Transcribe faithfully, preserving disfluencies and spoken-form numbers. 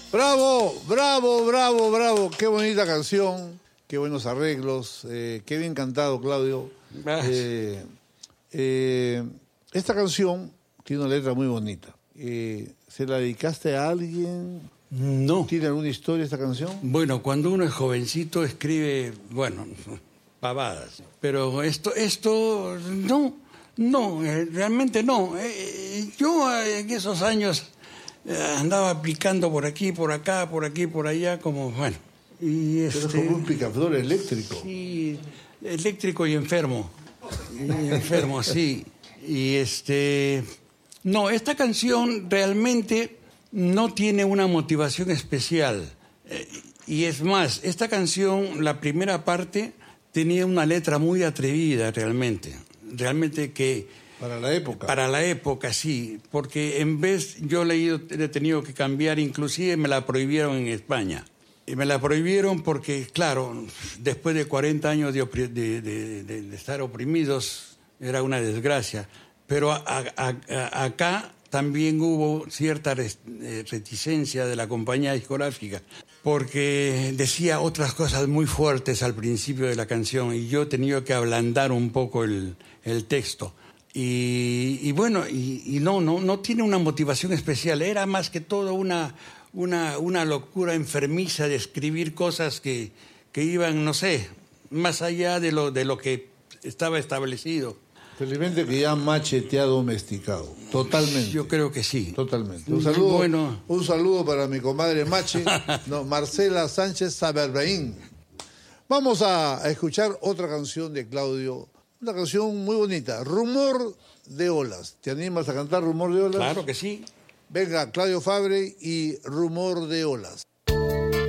Bravo, bravo, bravo, bravo. Qué bonita canción, qué buenos arreglos, eh, qué bien cantado, Claudio. Eh, eh, esta canción tiene una letra muy bonita. Eh, ¿Se la dedicaste a alguien? No. ¿Tiene alguna historia esta canción? Bueno, cuando uno es jovencito escribe, bueno, pavadas. Pero esto, esto, no, no, eh, realmente no. Eh, yo eh, en esos años eh, andaba picando por aquí, por acá, por aquí, por allá, como, bueno. Y Pero este, es como un picaflor eléctrico. Sí, eléctrico y enfermo. Y enfermo, sí. Y este, no, esta canción realmente no tiene una motivación especial. Eh, y es más, esta canción, la primera parte, tenía una letra muy atrevida realmente. Realmente que... Para la época. Para la época, sí. Porque en vez, yo he leído, he tenido que cambiar, inclusive me la prohibieron en España. Y me la prohibieron porque, claro, después de cuarenta años de, de, de, de estar oprimidos, era una desgracia. Pero a, a, a, acá también hubo cierta reticencia de la compañía discográfica, porque decía otras cosas muy fuertes al principio de la canción y yo he tenido que ablandar un poco el, el texto. Y, y bueno, y, y no, no, no tiene una motivación especial, era más que todo una, una, una locura enfermiza de escribir cosas que, que iban, no sé, más allá de lo, de lo que estaba establecido. Felizmente que ya Mache te ha domesticado, totalmente. Yo creo que sí. Totalmente. Un saludo, bueno. un saludo para mi comadre Mache, no, Marcela Sánchez Saberbeín. Vamos a, a escuchar otra canción de Claudio, una canción muy bonita, Rumor de Olas. ¿Te animas a cantar Rumor de Olas? Claro que sí. Venga, Claudio Fabre y Rumor de Olas.